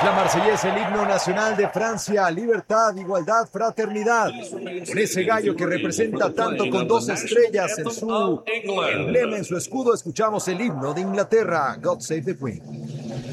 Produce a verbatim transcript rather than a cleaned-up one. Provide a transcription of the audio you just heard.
la Marsellesa, el himno nacional de Francia, libertad, igualdad, fraternidad. Con ese gallo que representa tanto con dos estrellas en su emblema, en su escudo, escuchamos el himno de Inglaterra, God Save the Queen.